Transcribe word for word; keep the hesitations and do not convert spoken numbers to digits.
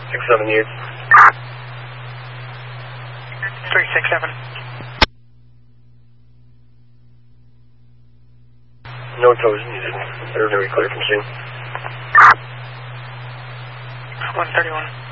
six seven needs. three six seven. No toes needed. They're very clear from scene. one thirty-one.